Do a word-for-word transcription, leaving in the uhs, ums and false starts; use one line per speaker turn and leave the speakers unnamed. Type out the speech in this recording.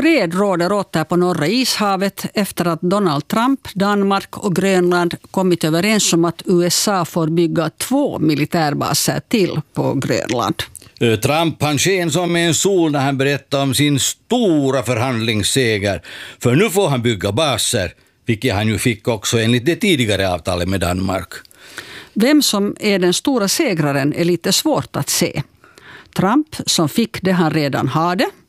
Fred råder åter på norra ishavet efter att Donald Trump, Danmark och Grönland kommit överens om att U S A får bygga två militärbaser till på Grönland.
Trump han sken som en sol när han berättade om sin stora förhandlingsseger. För nu får han bygga baser, vilket han ju fick också enligt det tidigare avtalet med Danmark.
Vem som är den stora segraren är lite svårt att se. Trump som fick det han redan hade,